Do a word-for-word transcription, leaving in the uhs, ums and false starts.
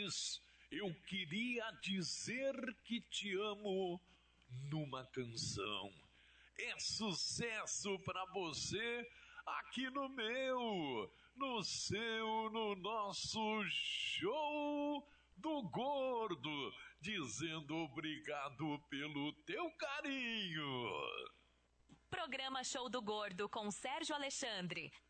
antes, eu queria dizer que te amo numa canção. É sucesso pra você aqui no meu, no seu, no nosso show do Gordo, dizendo obrigado pelo teu carinho. Programa Show do Gordo com Sérgio Alexandre.